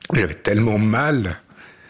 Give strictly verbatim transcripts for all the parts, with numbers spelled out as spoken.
J'avais tellement mal,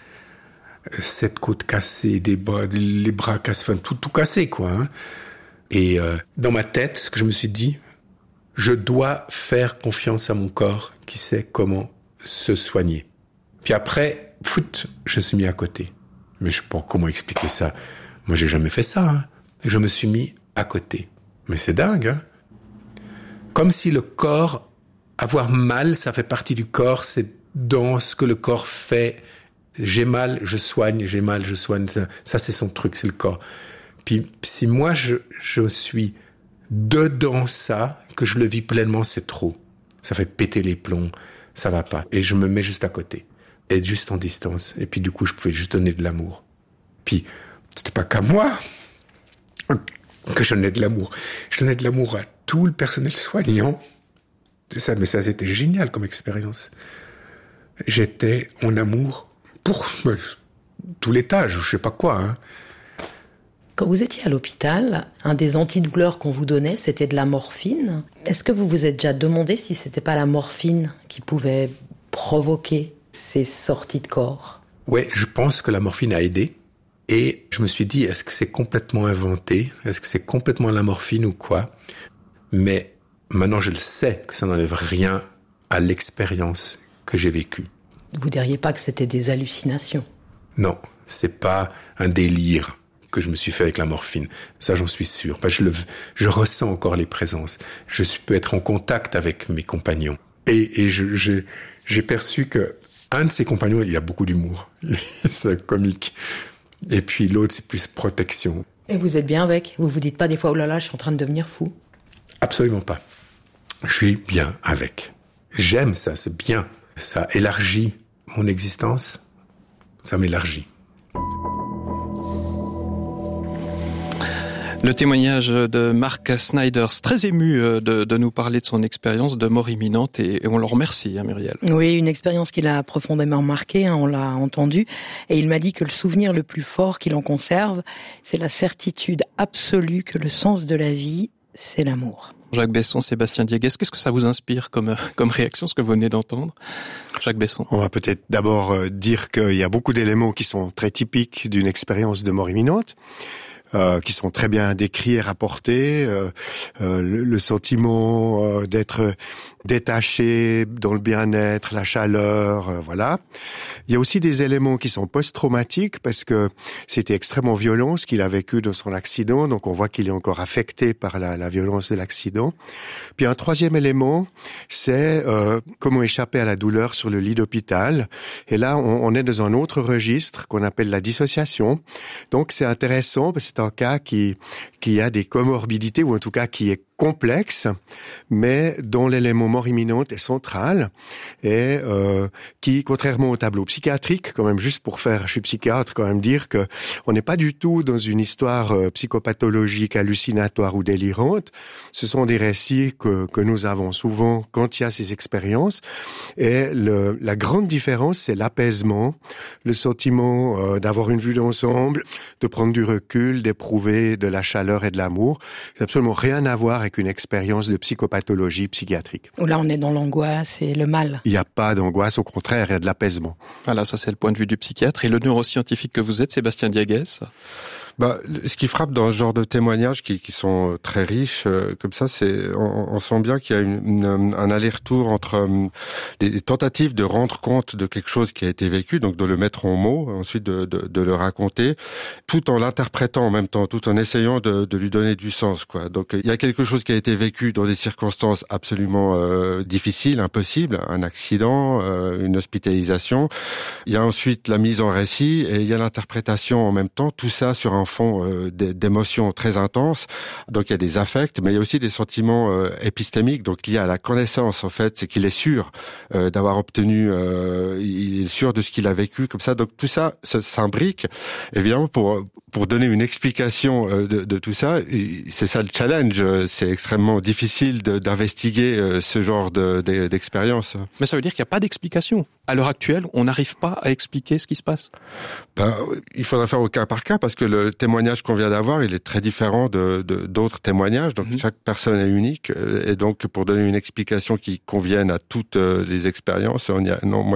cette côte cassée, des bras, les bras cassés, enfin tout, tout cassé, quoi. Hein. Et euh, dans ma tête, ce que je me suis dit, je dois faire confiance à mon corps qui sait comment se soigner. Puis après, foot, je me suis mis à côté. Mais je sais pas comment expliquer ça. Moi, j'ai jamais fait ça. Hein. Je me suis mis à côté. Mais c'est dingue, hein. Comme si le corps, avoir mal, ça fait partie du corps, c'est dans ce que le corps fait. J'ai mal, je soigne, j'ai mal, je soigne. Ça, ça c'est son truc, c'est le corps. Puis si moi, je, je suis dedans ça, que je le vis pleinement, c'est trop. Ça fait péter les plombs, ça va pas. Et je me mets juste à côté, être juste en distance. Et puis du coup, je pouvais juste donner de l'amour. Puis, c'était pas qu'à moi que je donnais de l'amour. Je donnais de l'amour à tout le personnel soignant. C'est ça, mais ça, c'était génial comme expérience. J'étais en amour pour euh, tout l'étage, je sais pas quoi. Hein. Quand vous étiez à l'hôpital, un des antidouleurs qu'on vous donnait, c'était de la morphine. Est-ce que vous vous êtes déjà demandé si c'était pas la morphine qui pouvait provoquer ces sorties de corps ? Ouais, je pense que la morphine a aidé. Et je me suis dit, est-ce que c'est complètement inventé ? Est-ce que c'est complètement la morphine ou quoi ? Mais maintenant, je le sais que ça n'enlève rien à l'expérience que j'ai vécue. Vous diriez pas que c'était des hallucinations ? Non, c'est pas un délire que je me suis fait avec la morphine. Ça, j'en suis sûr. Parce que je, le, je ressens encore les présences. Je peux être en contact avec mes compagnons. Et, et je, j'ai, j'ai perçu que un de ces compagnons, il a beaucoup d'humour. C'est un comique. Et puis l'autre, c'est plus protection. Et vous êtes bien avec ? Vous vous dites pas des fois, oh là là, je suis en train de devenir fou ? Absolument pas. Je suis bien avec. J'aime ça, c'est bien. Ça élargit mon existence. Ça m'élargit. Le témoignage de Mark Snyders, très ému de, de nous parler de son expérience de mort imminente, et, et on le remercie, hein, Muriel. Oui, une expérience qui l'a profondément marqué, hein, on l'a entendu, et il m'a dit que le souvenir le plus fort qu'il en conserve, c'est la certitude absolue que le sens de la vie, c'est l'amour. Jacques Besson, Sébastien Diegues, qu'est-ce que ça vous inspire comme, comme réaction, ce que vous venez d'entendre ? Jacques Besson. On va peut-être d'abord dire qu'il y a beaucoup d'éléments qui sont très typiques d'une expérience de mort imminente. Euh, qui sont très bien décrits et rapportés, euh, euh, le, le sentiment euh, d'être détaché dans le bien-être, la chaleur, euh, voilà. Il y a aussi des éléments qui sont post-traumatiques parce que c'était extrêmement violent ce qu'il a vécu dans son accident, donc on voit qu'il est encore affecté par la, la violence de l'accident. Puis un troisième élément, c'est euh, comment échapper à la douleur sur le lit d'hôpital. Et là, on, on est dans un autre registre qu'on appelle la dissociation. Donc c'est intéressant parce que c'est un cas qui, qui a des comorbidités, ou en tout cas qui est complexe, mais dont l'élément mort imminente est central et euh, qui, contrairement au tableau psychiatrique, quand même juste pour faire, je suis psychiatre, quand même dire que on n'est pas du tout dans une histoire euh, psychopathologique, hallucinatoire ou délirante. Ce sont des récits que, que nous avons souvent quand il y a ces expériences. Et le, la grande différence, c'est l'apaisement, le sentiment euh, d'avoir une vue d'ensemble, de prendre du recul, d'éprouver de la chaleur et de l'amour. C'est absolument rien à voir avec une expérience de psychopathologie psychiatrique. Là, on est dans l'angoisse et le mal. Il n'y a pas d'angoisse, au contraire, il y a de l'apaisement. Voilà, ça c'est le point de vue du psychiatre. Et le neuroscientifique que vous êtes, Sébastien Diegues ? Bah, ce qui frappe dans ce genre de témoignages qui, qui sont très riches, euh, comme ça, c'est on, on sent bien qu'il y a une, une, un aller-retour entre euh, les tentatives de rendre compte de quelque chose qui a été vécu, donc de le mettre en mots, ensuite de, de, de le raconter, tout en l'interprétant en même temps, tout en essayant de, de lui donner du sens, quoi. Donc il y a quelque chose qui a été vécu dans des circonstances absolument euh, difficiles, impossibles, un accident, euh, une hospitalisation. Il y a ensuite la mise en récit et il y a l'interprétation en même temps, tout ça sur un fond euh, d'émotions très intenses. Donc il y a des affects, mais il y a aussi des sentiments euh, épistémiques, donc liés à la connaissance en fait. C'est qu'il est sûr euh, d'avoir obtenu, euh, il est sûr de ce qu'il a vécu, comme ça. Donc tout ça s'imbrique, évidemment, pour pour donner une explication euh, de, de tout ça. Et c'est ça le challenge. C'est extrêmement difficile de, d'investiguer euh, ce genre de, de, d'expérience. Mais ça veut dire qu'il n'y a pas d'explication. À l'heure actuelle, on n'arrive pas à expliquer ce qui se passe. Ben, il faudra faire au cas par cas parce que le témoignage qu'on vient d'avoir, il est très différent de, de d'autres témoignages. Donc mmh. chaque personne est unique et donc pour donner une explication qui convienne à toutes les expériences, on y a, non, moi